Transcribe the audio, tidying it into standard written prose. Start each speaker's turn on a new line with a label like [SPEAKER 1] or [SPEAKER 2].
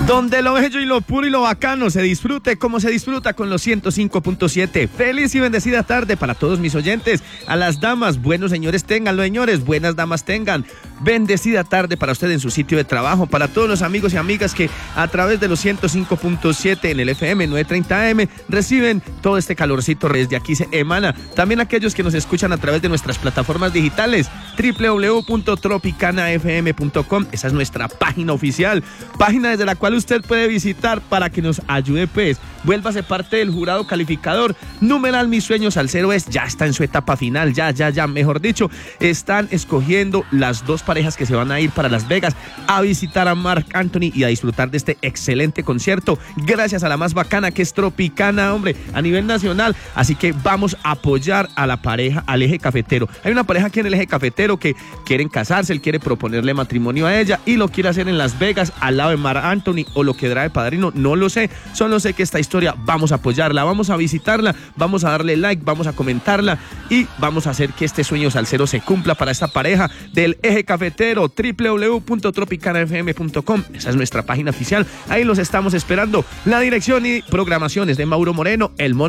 [SPEAKER 1] Donde lo bello y lo puro y lo bacano se disfrute como se disfruta con los 105.7. Feliz y bendecida tarde para todos mis oyentes. A las damas, buenos señores tengan, los señores, buenas damas tengan. Bendecida tarde para usted en su sitio de trabajo, para todos los amigos y amigas que a través de los 105.7 en el FM 930 AM reciben todo este calorcito desde aquí se emana. También aquellos que nos escuchan a través de nuestras plataformas digitales, www.tropicanafm.com. Esa es nuestra página oficial, página desde la cual usted puede visitar para que nos ayude, pues. Vuélvase parte del jurado calificador. Numeral Mis Sueños Salsero ya está en su etapa final, ya, mejor dicho, están escogiendo las dos parejas que se van a ir para Las Vegas a visitar a Marc Anthony y a disfrutar de este excelente concierto, gracias a la más bacana que es Tropicana, hombre, a nivel nacional. Así que vamos a apoyar a la pareja, al Eje Cafetero. Hay una pareja aquí en el Eje Cafetero que quieren casarse, él quiere proponerle matrimonio a ella y lo quiere hacer en Las Vegas, al lado de Marc Anthony, o lo quedará de padrino, no lo sé, solo sé que esta historia vamos a apoyarla, vamos a visitarla, vamos a darle like, vamos a comentarla y vamos a hacer que este sueño salsero se cumpla para esta pareja del Eje Cafetero. www.tropicanafm.com, esa es nuestra página oficial, ahí los estamos esperando. La dirección y programaciones de Mauro Moreno, el